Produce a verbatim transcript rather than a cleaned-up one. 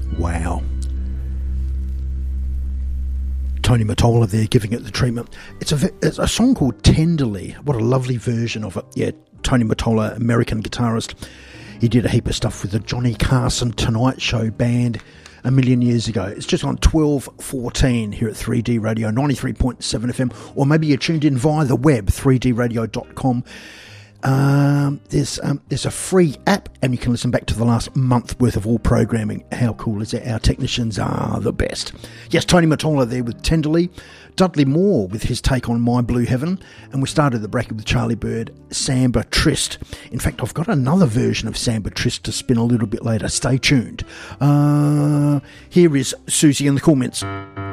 Wow. Tony Mottola there giving it the treatment. It's a, it's a song called Tenderly. What a lovely version of it. Yeah, Tony Mottola, American guitarist. He did a heap of stuff with the Johnny Carson Tonight Show band a million years ago. It's just on twelve fourteen here at three D Radio, ninety-three point seven F M, or maybe you're tuned in via the web, three d radio dot com. Um, there's um, there's a free app, and you can listen back to the last month worth of all programming. How cool is that? Our technicians are the best. Yes, Tony Mottola there with Tenderly, Dudley Moore with his take on My Blue Heaven, and we started the bracket with Charlie Bird, Samba Trist. In fact, I've got another version of Samba Trist to spin a little bit later. Stay tuned. Uh, here is Susie and the Cool Mints.